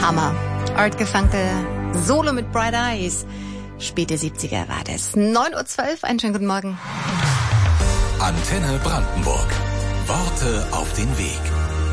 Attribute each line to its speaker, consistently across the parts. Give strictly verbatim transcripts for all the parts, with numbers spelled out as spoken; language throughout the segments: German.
Speaker 1: Hammer. Art Garfunkel, Solo mit Bright Eyes. Späte siebziger war das. neun Uhr zwölf, einen schönen guten Morgen.
Speaker 2: Antenne Brandenburg. Worte auf den Weg.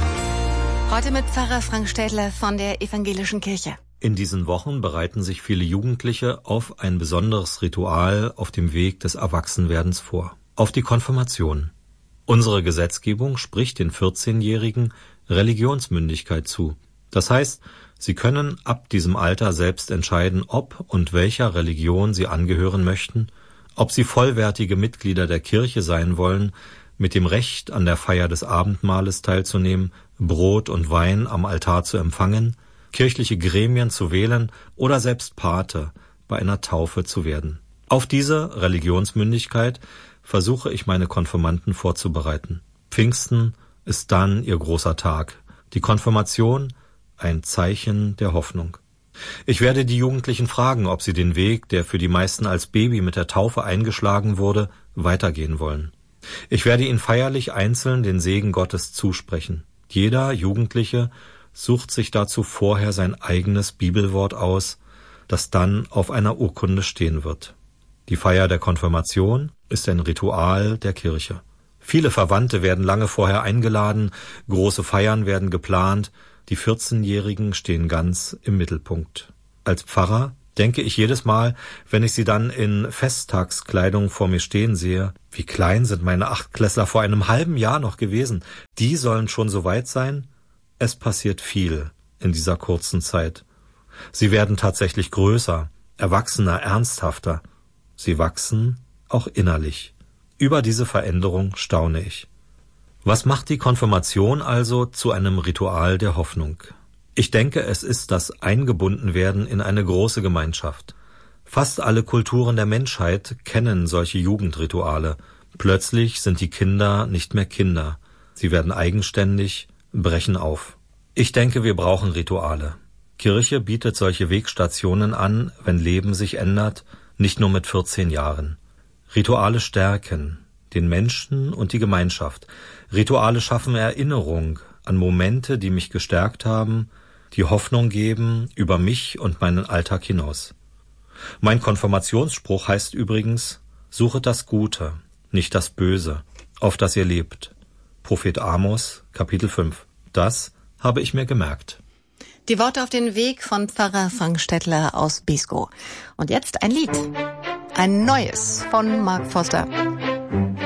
Speaker 1: Heute mit Pfarrer Frank Städtler von der Evangelischen Kirche.
Speaker 3: In diesen Wochen bereiten sich viele Jugendliche auf ein besonderes Ritual auf dem Weg des Erwachsenwerdens vor. Auf die Konfirmation. Unsere Gesetzgebung spricht den vierzehnjährigen Religionsmündigkeit zu. Das heißt, sie können ab diesem Alter selbst entscheiden, ob und welcher Religion sie angehören möchten, ob sie vollwertige Mitglieder der Kirche sein wollen, mit dem Recht an der Feier des Abendmahles teilzunehmen, Brot und Wein am Altar zu empfangen, kirchliche Gremien zu wählen oder selbst Pate bei einer Taufe zu werden. Auf diese Religionsmündigkeit versuche ich meine Konfirmanden vorzubereiten. Pfingsten ist dann ihr großer Tag. Die Konfirmation ein Zeichen der Hoffnung. Ich werde die Jugendlichen fragen, ob sie den Weg, der für die meisten als Baby mit der Taufe eingeschlagen wurde, weitergehen wollen. Ich werde ihnen feierlich einzeln den Segen Gottes zusprechen. Jeder Jugendliche sucht sich dazu vorher sein eigenes Bibelwort aus, das dann auf einer Urkunde stehen wird. Die Feier der Konfirmation ist ein Ritual der Kirche. Viele Verwandte werden lange vorher eingeladen, große Feiern werden geplant, die vierzehnjährigen stehen ganz im Mittelpunkt. Als Pfarrer denke ich jedes Mal, wenn ich sie dann in Festtagskleidung vor mir stehen sehe, wie klein sind meine Achtklässler vor einem halben Jahr noch gewesen. Die sollen schon so weit sein? Es passiert viel in dieser kurzen Zeit. Sie werden tatsächlich größer, erwachsener, ernsthafter. Sie wachsen auch innerlich. Über diese Veränderung staune ich. Was macht die Konfirmation also zu einem Ritual der Hoffnung? Ich denke, es ist das Eingebundenwerden in eine große Gemeinschaft. Fast alle Kulturen der Menschheit kennen solche Jugendrituale. Plötzlich sind die Kinder nicht mehr Kinder. Sie werden eigenständig, brechen auf. Ich denke, wir brauchen Rituale. Kirche bietet solche Wegstationen an, wenn Leben sich ändert, nicht nur mit vierzehn Jahren. Rituale stärken den Menschen und die Gemeinschaft. Rituale schaffen Erinnerung an Momente, die mich gestärkt haben, die Hoffnung geben über mich und meinen Alltag hinaus. Mein Konfirmationsspruch heißt übrigens: Suchet das Gute, nicht das Böse, auf das ihr lebt. Prophet Amos, Kapitel fünf. Das habe ich mir gemerkt.
Speaker 1: Die Worte auf den Weg von Pfarrer Frank Städtler aus Beeskow. Und jetzt ein Lied. Ein neues von Mark Foster.